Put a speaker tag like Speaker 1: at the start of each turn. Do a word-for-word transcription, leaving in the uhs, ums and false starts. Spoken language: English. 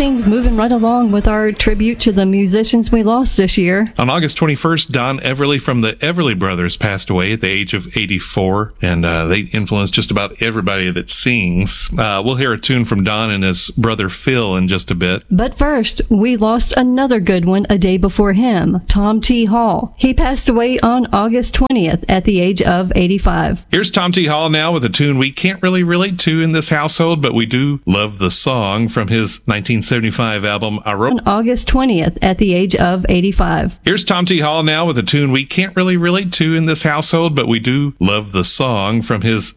Speaker 1: things moving right along with our tribute to the musicians we lost this year.
Speaker 2: On August twenty-first, Don Everly from the Everly Brothers passed away at the age of eighty-four, and uh, they influenced just about everybody that sings. Uh, we'll hear a tune from Don and his brother Phil in just a bit.
Speaker 1: But first, we lost another good one a day before him, Tom T. Hall. He passed away on August twentieth at the age of eighty-five.
Speaker 2: Here's Tom T. Hall now with a tune we can't really relate to in this household, but we do love the song from his nineteen seventy-five album, I Wrote.
Speaker 1: On August twentieth at the age of eighty-five.
Speaker 2: Here's Tom T. Hall now with a tune we can't really relate to in this household, but we do love the song from his